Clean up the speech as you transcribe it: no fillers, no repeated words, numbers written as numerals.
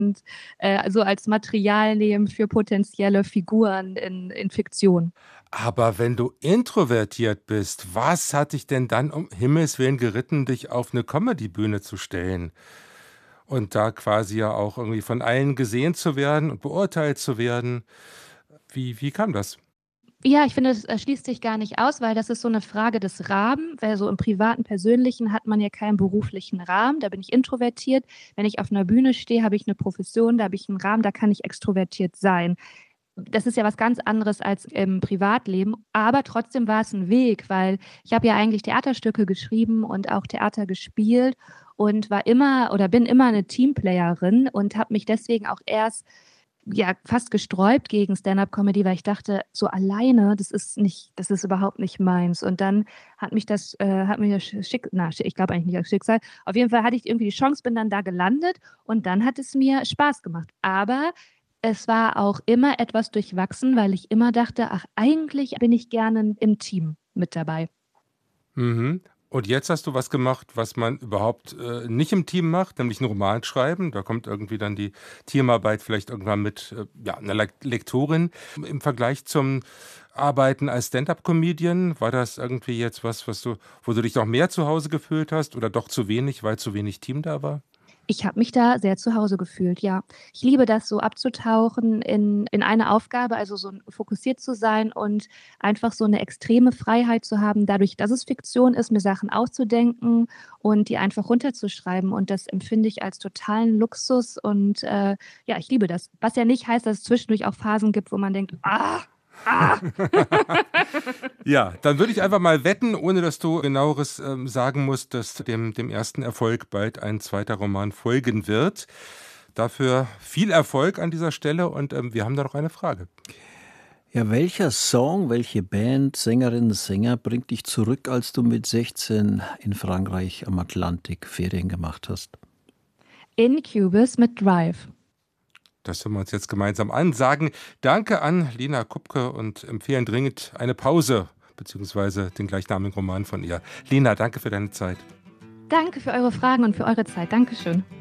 und so als Material nehmen für potenzielle Figuren in Fiktion. Aber wenn du introvertiert bist, was hat dich denn dann um Himmels Willen geritten, dich auf eine Comedy-Bühne zu stellen und da quasi ja auch irgendwie von allen gesehen zu werden und beurteilt zu werden? Wie kam das? Ja, ich finde, es schließt sich gar nicht aus, weil das ist so eine Frage des Rahmens, weil so im privaten, persönlichen hat man ja keinen beruflichen Rahmen. Da bin ich introvertiert. Wenn ich auf einer Bühne stehe, habe ich eine Profession, da habe ich einen Rahmen, da kann ich extrovertiert sein. Das ist ja was ganz anderes als im Privatleben, aber trotzdem war es ein Weg, weil ich habe ja eigentlich Theaterstücke geschrieben und auch Theater gespielt und war immer oder bin immer eine Teamplayerin und habe mich deswegen auch erst ja fast gesträubt gegen Stand-up-Comedy, weil ich dachte, so alleine, das ist überhaupt nicht meins. Und dann hat mir das ich glaube eigentlich nicht das Schicksal. Auf jeden Fall hatte ich irgendwie die Chance, bin dann da gelandet und dann hat es mir Spaß gemacht. Aber es war auch immer etwas durchwachsen, weil ich immer dachte, ach, eigentlich bin ich gerne im Team mit dabei. Mhm. Und jetzt hast du was gemacht, was man überhaupt, nicht im Team macht, nämlich 'n Roman schreiben. Da kommt irgendwie dann die Teamarbeit vielleicht irgendwann mit, ja, 'ner Lektorin. Im Vergleich zum Arbeiten als Stand-up-Comedian, war das irgendwie jetzt was, was du wo du dich noch mehr zu Hause gefühlt hast oder doch zu wenig, weil zu wenig Team da war? Ich habe mich da sehr zu Hause gefühlt, ja. Ich liebe das, so abzutauchen in eine Aufgabe, also so fokussiert zu sein und einfach so eine extreme Freiheit zu haben, dadurch, dass es Fiktion ist, mir Sachen auszudenken und die einfach runterzuschreiben. Und das empfinde ich als totalen Luxus und, ja, ich liebe das. Was ja nicht heißt, dass es zwischendurch auch Phasen gibt, wo man denkt: „Ah, ah.“ Ja, dann würde ich einfach mal wetten, ohne dass du Genaueres, sagen musst, dass dem ersten Erfolg bald ein zweiter Roman folgen wird. Dafür viel Erfolg an dieser Stelle und, wir haben da noch eine Frage. Ja, welcher Song, welche Band, Sängerin, Sänger bringt dich zurück, als du mit 16 in Frankreich am Atlantik Ferien gemacht hast? Incubus mit Drive. Das hören wir uns jetzt gemeinsam an, sagen Danke an Lena Kupke und empfehlen dringend eine Pause beziehungsweise den gleichnamigen Roman von ihr. Lena, danke für deine Zeit. Danke für eure Fragen und für eure Zeit. Dankeschön.